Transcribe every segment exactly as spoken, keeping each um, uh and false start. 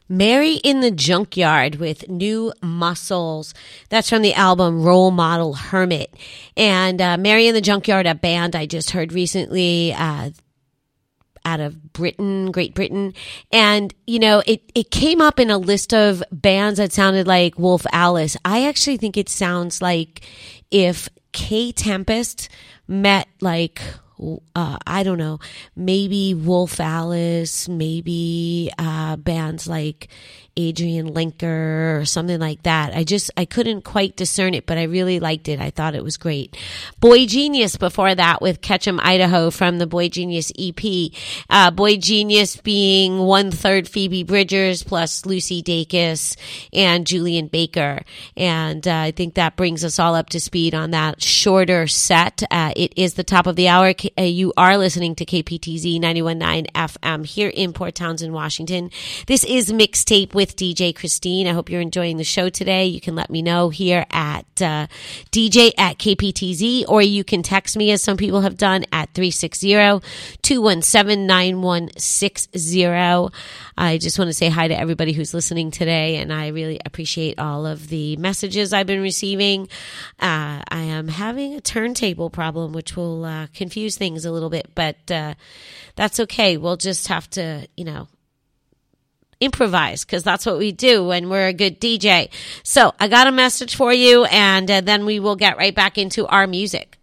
Mary in the Junkyard with New Muscles. That's from the album Role Model Hermit. And uh, Mary in the Junkyard, a band I just heard recently uh, out of Britain, Great Britain. And, you know, it, it came up in a list of bands that sounded like Wolf Alice. I actually think it sounds like if K Tempest met like... Uh, I don't know, maybe Wolf Alice, maybe uh, bands like Adrian Linker or something like that. I just, I couldn't quite discern it, but I really liked it. I thought it was great. Boy Genius before that with Ketchum, Idaho from the Boy Genius E P. Uh, Boy Genius being one third Phoebe Bridgers plus Lucy Dacus and Julian Baker. And uh, I think that brings us all up to speed on that shorter set. Uh, it is the top of the hour. Uh, you are listening to K P T Z ninety-one point nine F M here in Port Townsend, Washington. This is Mixtape with D J Christine. I hope you're enjoying the show today. You can let me know here at uh, D J at K P T Z, or you can text me, as some people have done, at three six zero, two one seven, nine one six zero. I just want to say hi to everybody who's listening today, and I really appreciate all of the messages I've been receiving. Uh, I am having a turntable problem, which will uh, confuse things a little bit, but uh, that's okay. We'll just have to, you know, improvise, because that's what we do when we're a good D J. So I got a message for you, and uh, then we will get right back into our music.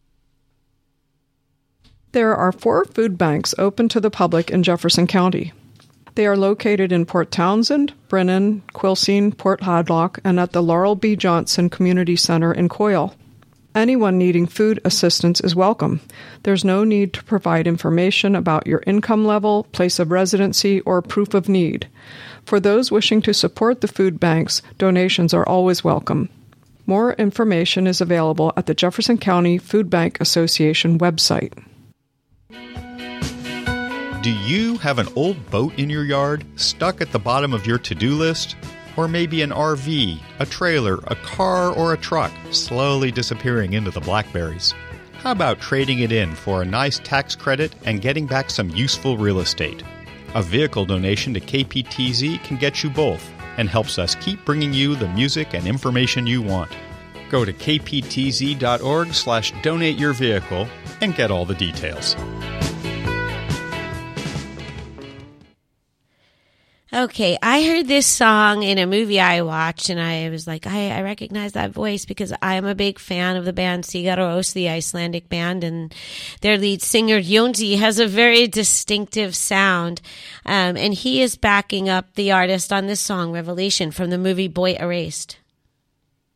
There are four food banks open to the public in Jefferson County. They are located in Port Townsend, Brennan, Quilcene, Port Hadlock, and at the Laurel B. Johnson Community Center in Coyle. Anyone needing food assistance is welcome. There's no need to provide information about your income level, place of residency, or proof of need. For those wishing to support the food banks, donations are always welcome. More information is available at the Jefferson County Food Bank Association website. Do you have an old boat in your yard, stuck at the bottom of your to-do list? Or maybe an R V, a trailer, a car, or a truck slowly disappearing into the blackberries? How about trading it in for a nice tax credit and getting back some useful real estate? A vehicle donation to K P T Z can get you both and helps us keep bringing you the music and information you want. Go to k p t z dot org slash donate your vehicle and get all the details. Okay, I heard this song in a movie I watched, and I was like, I, I recognize that voice because I am a big fan of the band Sigur Rós, the Icelandic band, and their lead singer Jónsi has a very distinctive sound, um, and he is backing up the artist on this song, Revelation, from the movie Boy Erased.